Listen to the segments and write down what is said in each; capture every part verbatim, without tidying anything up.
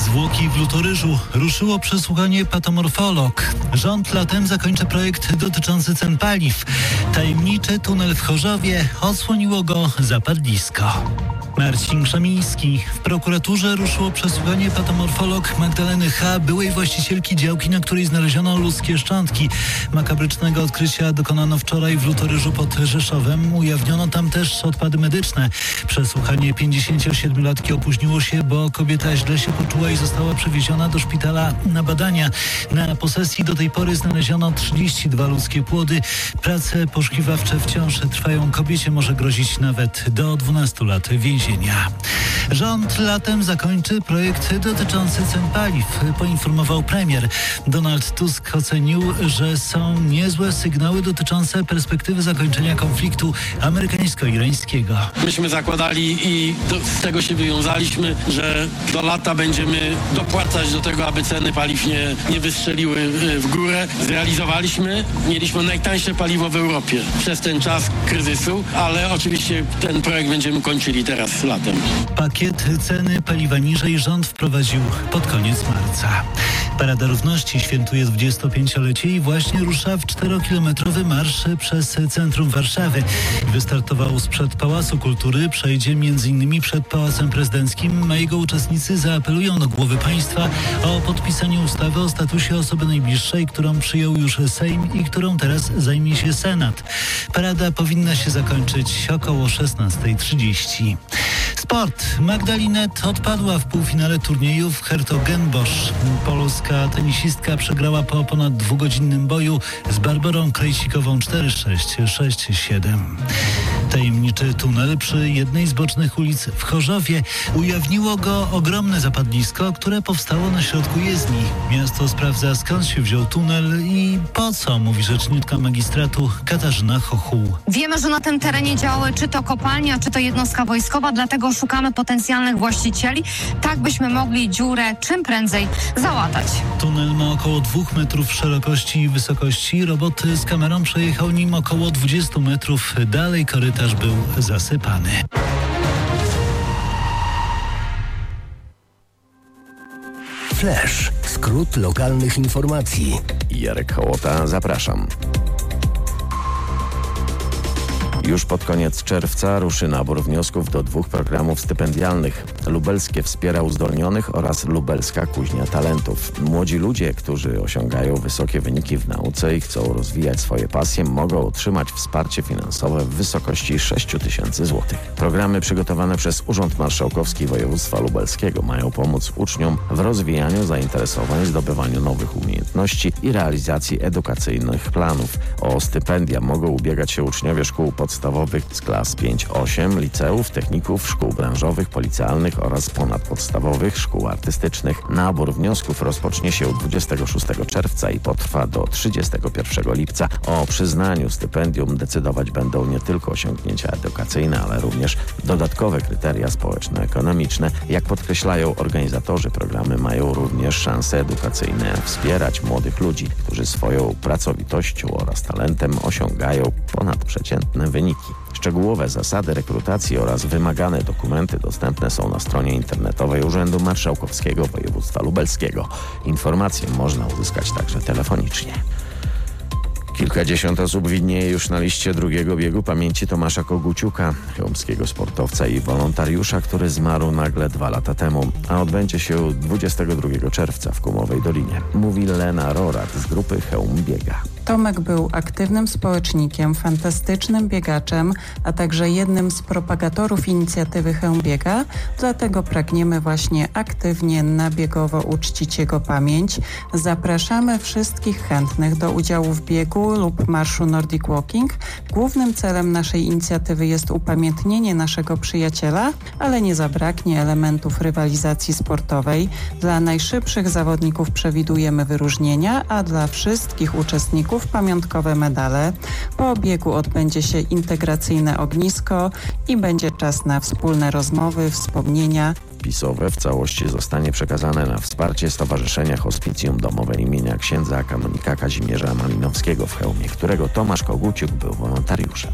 Zwłoki w Lutoryżu. Ruszyło przesłuchanie patomorfolog. Rząd latem zakończy projekt dotyczący cen paliw. Tajemniczy tunel w Chorzowie, odsłoniło go zapadlisko. Marcin Krzemiński. W prokuraturze ruszyło przesłuchanie patomorfolog Magdaleny H., byłej właścicielki działki, na której znaleziono ludzkie szczątki. Makabrycznego odkrycia dokonano wczoraj w Lutoryżu pod Rzeszowem. Ujawniono tam też odpady medyczne. Przesłuchanie pięćdziesięciosiedmiolatki opóźniło się, bo kobieta źle się poczuła i została przewieziona do szpitala na badania. Na posesji do tej pory znaleziono trzydzieści dwa ludzkie płody. Prace poszukiwawcze wciąż trwają. Kobiecie może grozić nawet do dwunastu lat więzienia. Rząd latem zakończy projekt dotyczący cen paliw, poinformował premier. Donald Tusk ocenił, że są niezłe sygnały dotyczące perspektywy zakończenia konfliktu amerykańsko-irańskiego. Myśmy zakładali i do, z tego się wywiązaliśmy, że do lata będziemy dopłacać do tego, aby ceny paliw nie, nie wystrzeliły w górę. Zrealizowaliśmy, mieliśmy najtańsze paliwo w Europie przez ten czas kryzysu, ale oczywiście ten projekt będziemy kończyli teraz latem. Pakiet ceny paliwa niżej rząd wprowadził pod koniec marca. Parada Równości świętuje dwudziestopięciolecie i właśnie rusza w czterokilometrowy marsz przez centrum Warszawy. Wystartował sprzed Pałacu Kultury, przejdzie m.in. przed Pałacem Prezydenckim, a jego uczestnicy zaapelują do głowy państwa o podpisanie ustawy o statusie osoby najbliższej, którą przyjął już Sejm i którą teraz zajmie się Senat. Parada powinna się zakończyć około szesnasta trzydzieści. Sport. Magda Linette odpadła w półfinale turnieju w Hertogenbosch. Polska tenisistka przegrała po ponad dwugodzinnym boju z Barbarą Krejcikową cztery sześć, sześć siedem. Tajemniczy tunel przy jednej z bocznych ulic w Chorzowie. Ujawniło go ogromne zapadlisko, które powstało na środku jezdni. Miasto sprawdza, skąd się wziął tunel i po co, mówi rzeczniczka magistratu Katarzyna Chochuł. Wiemy, że na tym terenie działały czy to kopalnia, czy to jednostka wojskowa, dlatego szukamy potencjalnych właścicieli, tak byśmy mogli dziurę czym prędzej załatać. Tunel ma około dwóch metrów szerokości i wysokości. Robot z kamerą przejechał nim około dwudziestu metrów. Dalej korytarz był zasypany. Flash. Skrót lokalnych informacji. Jarek Hołota, zapraszam. Już pod koniec czerwca ruszy nabór wniosków do dwóch programów stypendialnych. Lubelskie Wspiera Uzdolnionych oraz Lubelska Kuźnia Talentów. Młodzi ludzie, którzy osiągają wysokie wyniki w nauce i chcą rozwijać swoje pasje, mogą otrzymać wsparcie finansowe w wysokości sześć tysięcy złotych. Programy przygotowane przez Urząd Marszałkowski Województwa Lubelskiego mają pomóc uczniom w rozwijaniu zainteresowań, zdobywaniu nowych umiejętności i realizacji edukacyjnych planów. O stypendia mogą ubiegać się uczniowie szkół podstawowych z klas pięć osiem, liceów, techników, szkół branżowych, policjalnych oraz ponadpodstawowych, szkół artystycznych. Nabór wniosków rozpocznie się dwudziestego szóstego czerwca i potrwa do trzydziestego pierwszego lipca. O przyznaniu stypendium decydować będą nie tylko osiągnięcia edukacyjne, ale również dodatkowe kryteria społeczno-ekonomiczne. Jak podkreślają organizatorzy, programy mają również szanse edukacyjne wspierać młodych ludzi, którzy swoją pracowitością oraz talentem osiągają ponadprzeciętne wyniki. Szczegółowe zasady rekrutacji oraz wymagane dokumenty dostępne są na stronie internetowej Urzędu Marszałkowskiego Województwa Lubelskiego. Informacje można uzyskać także telefonicznie. Kilkadziesiąt osób widnieje już na liście drugiego biegu pamięci Tomasza Koguciuka, chełmskiego sportowca i wolontariusza, który zmarł nagle dwa lata temu, a odbędzie się dwudziestego drugiego czerwca w Kumowej Dolinie. Mówi Lena Rorat z grupy Chełm Biega. Tomek był aktywnym społecznikiem, fantastycznym biegaczem, a także jednym z propagatorów inicjatywy Chełm Biega, dlatego pragniemy właśnie aktywnie, nabiegowo uczcić jego pamięć. Zapraszamy wszystkich chętnych do udziału w biegu lub marszu Nordic Walking. Głównym celem naszej inicjatywy jest upamiętnienie naszego przyjaciela, ale nie zabraknie elementów rywalizacji sportowej. Dla najszybszych zawodników przewidujemy wyróżnienia, a dla wszystkich uczestników pamiątkowe medale. Po biegu odbędzie się integracyjne ognisko i będzie czas na wspólne rozmowy, wspomnienia. Wpisowe w całości zostanie przekazane na wsparcie Stowarzyszenia Hospicjum Domowe imienia księdza kanonika Kazimierza Malinowskiego w Chełmie, którego Tomasz Koguciuk był wolontariuszem.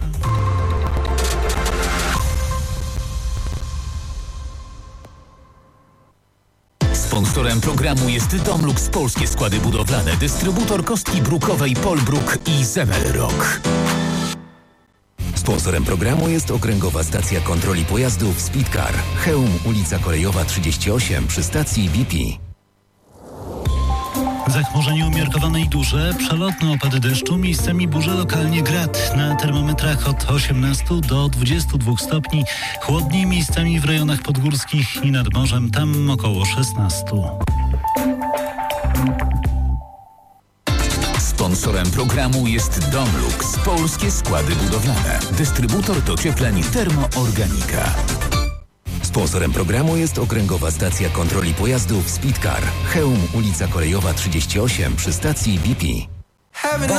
Sponsorem programu jest Domlux Polskie Składy Budowlane, dystrybutor kostki brukowej Polbruk i Semelrock. Sponsorem programu jest Okręgowa Stacja Kontroli Pojazdów Speedcar. Chełm, ulica Kolejowa trzydzieści osiem przy stacji B P. Zachmurzenie umiarkowane i duże, przelotne opady deszczu, miejscami burze, lokalnie grad. Na termometrach od osiemnastu do dwudziestu dwóch stopni. Chłodniej miejscami w rejonach podgórskich i nad morzem, tam około szesnastu. Sponsorem programu jest Domlux Polskie Składy Budowlane, dystrybutor dociepleń Termoorganika. Sponsorem programu jest Okręgowa Stacja Kontroli Pojazdów Speedcar. Chełm, ulica Kolejowa trzydzieści osiem przy stacji B P.